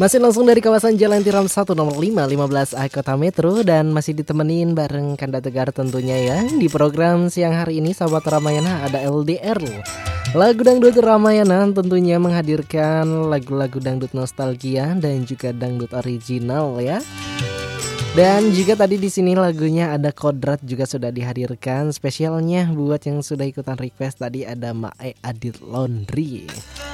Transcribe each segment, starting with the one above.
Masih langsung dari kawasan Jalan Tiram 1 nomor 5 15A Kota Metro. Dan masih ditemenin bareng Kanda Tegar tentunya ya. Di program siang hari ini sahabat Ramayana ada LDR. Lagu dangdut Ramayana tentunya menghadirkan lagu-lagu dangdut nostalgia dan juga dangdut original ya. Dan juga tadi di sini lagunya ada Kodrat juga sudah dihadirkan. Spesialnya buat yang sudah ikutan request tadi ada Mae Adit Laundry.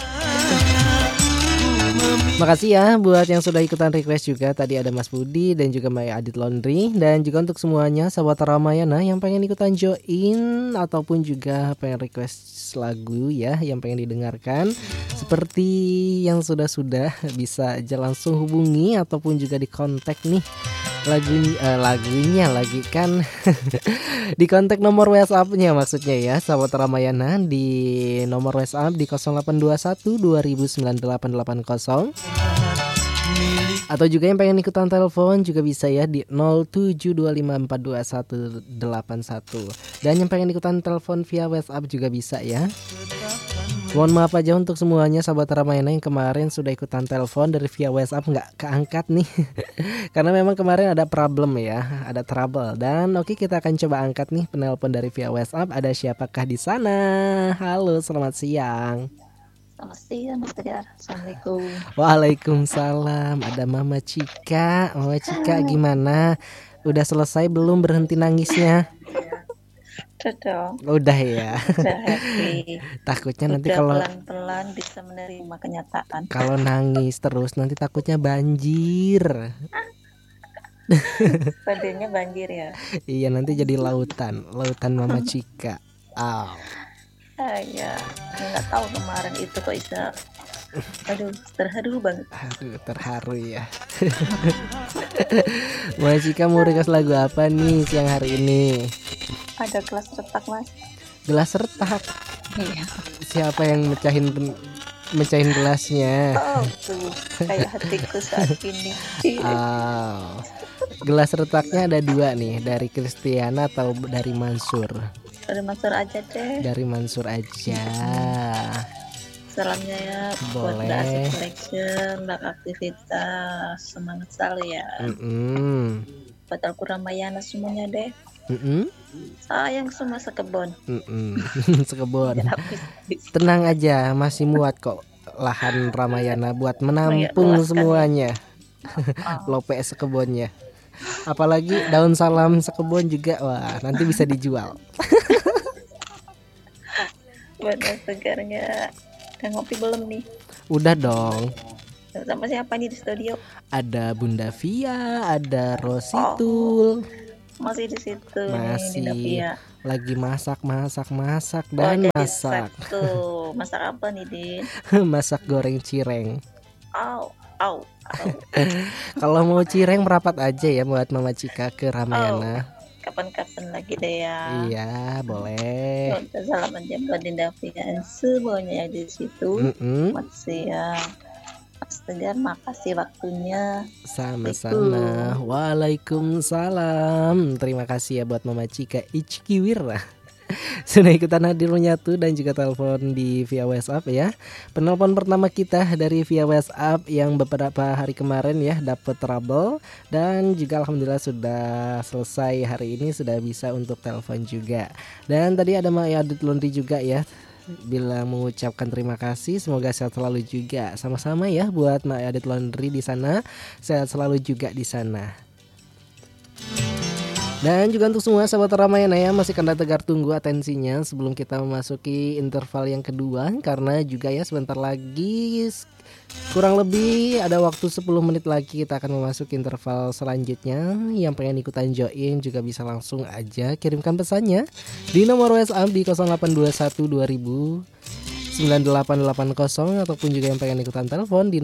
Makasih ya buat yang sudah ikutan request juga. Tadi ada Mas Budi dan juga Mae Adit Laundry. Dan juga untuk semuanya sahabat Ramayana yang pengen ikutan join ataupun juga pengen request lagu ya yang pengen didengarkan, seperti yang sudah-sudah bisa aja langsung hubungi ataupun juga di kontak nih. Lagunya lagi kan di kontak nomor WhatsApp-nya maksudnya ya sahabat Ramayana di nomor WhatsApp di 0821 209880, atau juga yang pengen ikutan telepon juga bisa ya di 0725421181. Dan yang pengen ikutan telepon via WhatsApp juga bisa ya. Mohon maaf aja untuk semuanya sahabat Ramayana yang kemarin sudah ikutan telepon dari via WhatsApp nggak keangkat nih. Karena memang kemarin ada problem ya, ada trouble. Dan oke, kita akan coba angkat nih penelpon dari via WhatsApp. Ada siapakah di sana? Halo, selamat siang. Selamat siang, Mas Tegar. Assalamualaikum. Waalaikumsalam. Ada Mama Cika. Mama Cika gimana? Udah selesai belum berhenti nangisnya? Udah dong. Udah ya. Udah happy. Takutnya nanti Udah kalau pelan-pelan bisa menerima kenyataan. kalau nangis terus nanti takutnya banjir. Padanya banjir ya. Iya, nanti jadi lautan Mama Cika. Ya, nggak tahu kemarin itu kok bisa. Aduh, terharu banget. Aduh, terharu ya. Mama Cika mau request lagu apa nih siang hari ini? Ada gelas retak, Mas. Gelas retak. Iya. Siapa yang mecahin gelasnya? Oh, tuh kayak hatiku saat ini. Gelas retaknya ada 2 nih, dari Kristiana atau dari Mansur? Dari Mansur aja deh. Dari Mansur aja. Salamnya ya buat Mbak Asik Collection, Mbak Aktivitas, semangat selalu ya. Buat Alku Ramayana semuanya deh. Sayang semua sekebon. Sekebon. Tenang aja, masih muat kok lahan Ramayana buat menampung semuanya. Lope sekebonnya. Apalagi daun salam sekebon juga, wah nanti bisa dijual. Buat Mas Tegarnya, udah ngopi belum nih? Udah dong. Sama siapa nih di studio? Ada Bunda Via, ada Rositul. Masih di situ. Masih nih, lagi masak dan masak. Tuh, masak apa nih, Din? Masak goreng cireng. Au. Kalau mau cireng merapat aja ya buat Mama Cika ke Ramayana. Kapan-kapan lagi deh ya. Iya, boleh. Salam aja buat Dinda Via semuanya yang di situ. Masih ya. Mas Tegar, makasih waktunya. Sama-sama. Waalaikumsalam. Terima kasih ya buat Mama Cika Ichkiwira. Sudah ikutan hadir menyatu dan juga telepon di via WhatsApp ya. Penelpon pertama kita dari via WhatsApp yang beberapa hari kemarin ya dapat trouble, dan juga alhamdulillah sudah selesai hari ini, sudah bisa untuk telepon juga. Dan tadi ada Mae Adit Laundry juga ya, bila mengucapkan terima kasih, semoga sehat selalu juga. Sama-sama ya buat Mae Adit Laundry di sana, sehat selalu juga di sana. Dan juga untuk semua sahabat Ramayana ya, masih Kanda Tegar tunggu atensinya sebelum kita memasuki interval yang kedua. Karena juga ya sebentar lagi, kurang lebih ada waktu 10 menit lagi kita akan memasuki interval selanjutnya. Yang pengen ikutan join juga bisa langsung aja kirimkan pesannya di nomor WhatsApp di 0821 2000 9880, ataupun juga yang pengen ikutan telepon di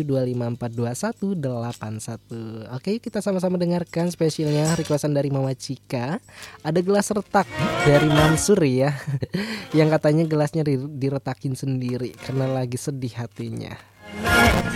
0725421181. Oke, kita sama-sama dengarkan spesialnya requestan dari Mama Cika. Ada gelas retak dari Mansur ya. Yang katanya gelasnya diretakin sendiri karena lagi sedih hatinya.